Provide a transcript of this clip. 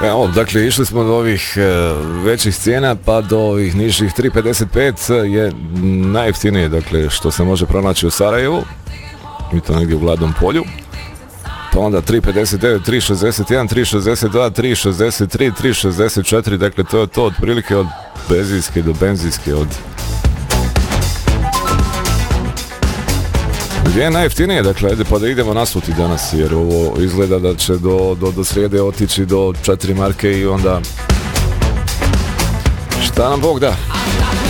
Evo, dakle, išli smo od ovih većih cijena pa do ovih nižih. 3,55 je najjeftinije, dakle, što se može pronaći u Sarajevu, i to negdje u Gladnom polju. Pa onda 3,59, 3,61, 3,62, 3,63, 3,64, dakle, to je to otprilike od benzinske do benzinske, od... Gdje je najjeftinije, dakle, ajde pa da idemo nasuti danas, jer ovo izgleda da će do srijede otići do 4 marke i onda šta nam Bog da.